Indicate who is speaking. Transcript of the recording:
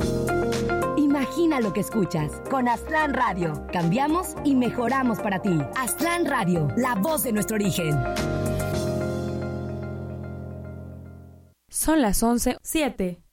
Speaker 1: Imagina lo que escuchas. Con Aztlán Radio. Cambiamos y mejoramos para ti. Aztlán Radio, la voz de nuestro origen.
Speaker 2: Son las 11:07.